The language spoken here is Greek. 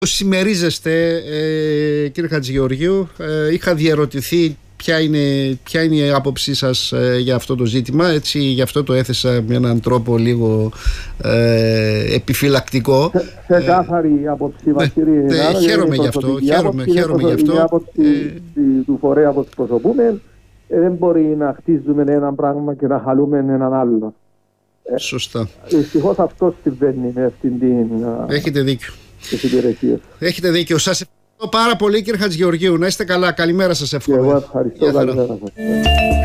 συμμερίζεστε, κύριε Χατζηγεωργίου. Είχα διαρωτηθεί ποια είναι η άποψή σας για αυτό το ζήτημα. Έτσι, γι' αυτό το έθεσα με έναν τρόπο λίγο επιφυλακτικό. Ξεκάθαρη άποψη μας, κύριε Νάρα. Χαίρομαι γι' αυτό. Χαίρομαι γι' αυτό. Η άποψη του φορέα που εκπροσωπούμε, δεν μπορεί να χτίζουμε ένα πράγμα και να χαλούμε έναν άλλο. Σωστά. Δυστυχώς αυτό συμβαίνει με αυτήν την. Έχετε δίκιο. Υπηρεσίες. Έχετε δίκιο. Σας ευχαριστώ πάρα πολύ, κύριε Χατζηγεωργίου. Να είστε καλά. Καλημέρα σας, εύχομαι. Και εγώ ευχαριστώ. Καλημέρα σας.